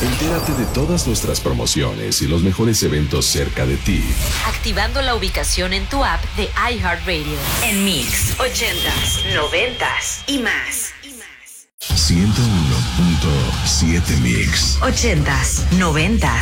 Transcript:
Entérate de todas nuestras promociones y los mejores eventos cerca de ti. Activando la ubicación en tu app de iHeartRadio. En Mix, 80s, 90s y más. 101.7 Mix. 80s, 90s.